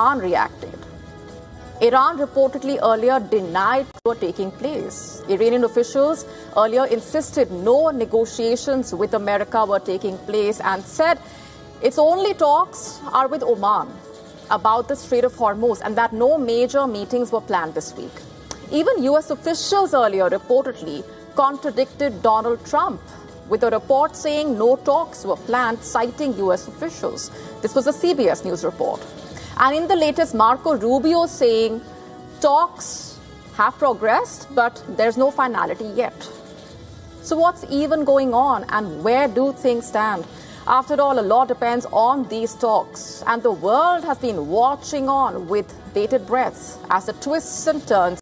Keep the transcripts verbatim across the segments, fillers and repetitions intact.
Iran reacted. Iran reportedly earlier denied were taking place. Iranian officials earlier insisted no negotiations with America were taking place and said its only talks are with Oman about the Strait of Hormuz and that no major meetings were planned this week. Even U S officials earlier reportedly contradicted Donald Trump with a report saying no talks were planned, citing U S officials. This was a C B S News report. And in the latest, Marco Rubio saying talks have progressed, but there's no finality yet. So what's even going on and where do things stand? After all, a lot depends on these talks, and the world has been watching on with bated breath as the twists and turns.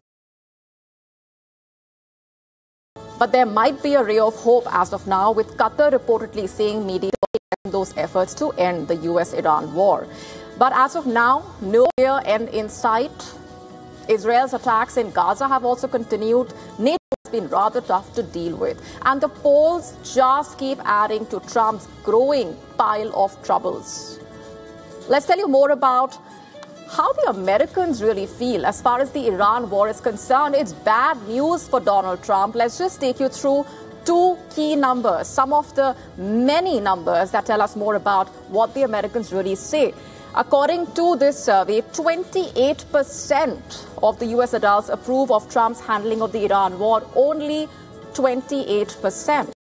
But there might be a ray of hope as of now, with Qatar reportedly saying media those efforts to end the U S Iran war. But as of now, no clear end in sight. Israel's attacks in Gaza have also continued. NATO has been rather tough to deal with. And the polls just keep adding to Trump's growing pile of troubles. Let's tell you more about how the Americans really feel as far as the Iran war is concerned. It's bad news for Donald Trump. Let's just take you through two key numbers, some of the many numbers that tell us more about what the Americans really say. According to this survey, twenty-eight percent of the U S adults approve of Trump's handling of the Iran war. Only twenty-eight percent.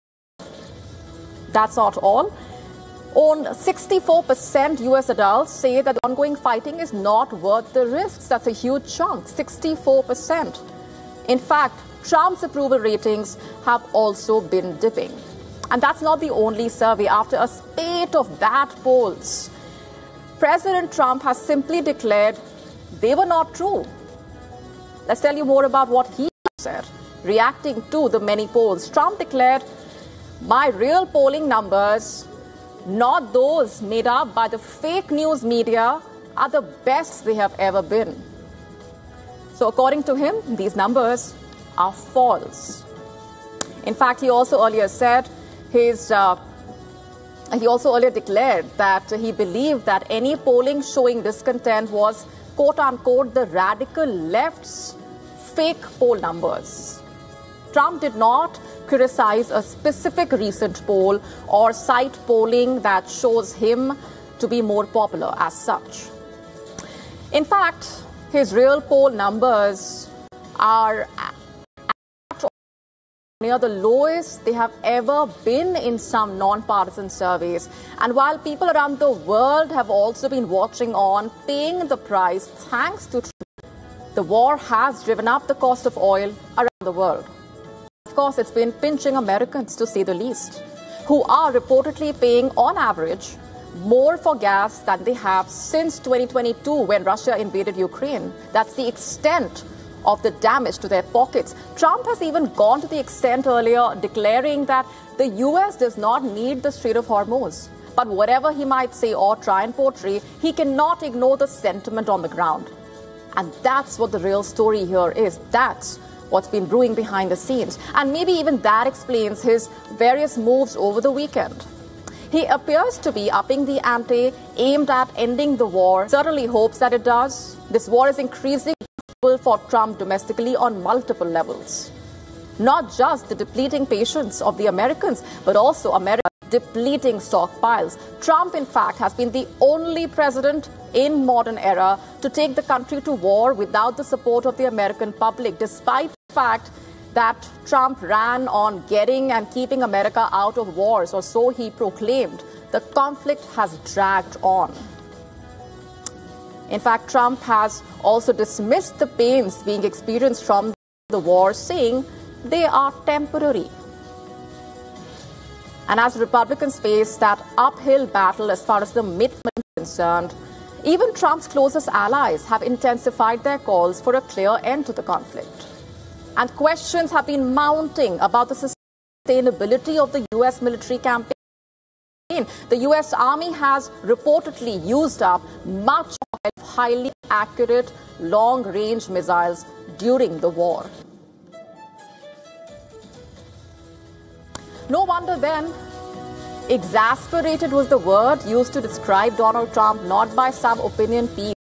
That's not all. On sixty-four percent U S adults say that the ongoing fighting is not worth the risks. That's a huge chunk, sixty-four percent. In fact, Trump's approval ratings have also been dipping. And that's not the only survey. After a spate of bad polls, President Trump has simply declared they were not true. Let's tell you more about what he said. Reacting to the many polls, Trump declared, "My real polling numbers, not those made up by the fake news media, are the best they have ever been." So according to him, these numbers are false. In fact, he also earlier said his uh, he also earlier declared that he believed that any polling showing discontent was, quote unquote, the radical left's fake poll numbers. Trump did not criticize a specific recent poll or cite polling that shows him to be more popular as such. In fact, his real poll numbers are near the lowest they have ever been in some non-partisan surveys. And while people around the world have also been watching on, paying the price thanks to Trump, the war has driven up the cost of oil around the world. Of course, it's been pinching Americans, to say the least, who are reportedly paying, on average, more for gas than they have since twenty twenty-two when Russia invaded Ukraine. That's the extent of the damage to their pockets. Trump has even gone to the extent earlier declaring that the U S does not need the Strait of Hormuz. But whatever he might say or try and portray, he cannot ignore the sentiment on the ground. And that's what the real story here is. That's what's been brewing behind the scenes. And maybe even that explains his various moves over the weekend. He appears to be upping the ante aimed at ending the war. Certainly hopes that it does. This war is increasing for Trump domestically on multiple levels. Not just the depleting patience of the Americans, but also America's depleting stockpiles. Trump, in fact, has been the only president in modern era to take the country to war without the support of the American public, despite the fact that Trump ran on getting and keeping America out of wars, or so he proclaimed. The conflict has dragged on. In fact, Trump has also dismissed the pains being experienced from the war, saying they are temporary. And as Republicans face that uphill battle as far as the midterm is concerned, even Trump's closest allies have intensified their calls for a clear end to the conflict. And questions have been mounting about the sustainability of the U S military campaign. The U S Army has reportedly used up much of highly accurate long-range missiles during the war. No wonder then, exasperated was the word used to describe Donald Trump, not by some opinion piece